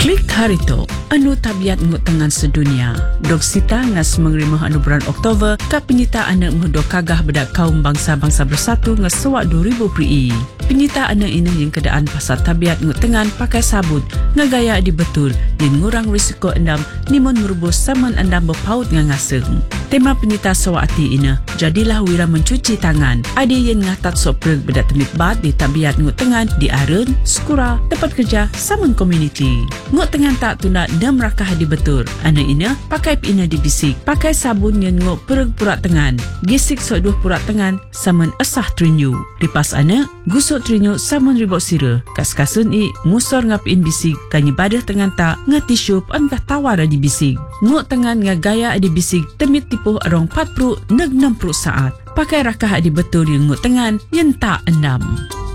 Klik harito, anu tabiat ngut tengan sedunia. Dok sita ngas mengerimah anu bulan Oktober, ka penyita anak mudo kagah bedak kaum bangsa-bangsa bersatu ngas sewak 2000 pri. Penyita anak ini yang kedaan pasal tabiat ngut tengan pakai sabut, ngagaya di betul, yang ngurang risiko endam, nimun merubus saman endam berpaut ngangaseng. Tema penyita sewakti ini, jadilah wira mencuci tangan. Ada yang ngatat sopreg bedak temit bat di tabiat ngut tengan di Arun, Skura, tempat kerja, saman community. Ngut tengan tak tuna dem rakah di betul. Anak ini pakai pina di bisik, pakai sabun yang ngut pereg purak tengan. Gisik sok 2 purak tengan, saman asah trinyu. Ripas anak, gusuk trinyu saman ribok sira. Kas-kasun i, musor ngapin bisik, kanyi badah tengan tak, ngatisyup, angkah tawar di bisik. Ngut tengan ngagaya di bisik, temit tipuh arong 40 neg 60 saat. Pakai rakah di betul yang ngut tengan, yang tak endam.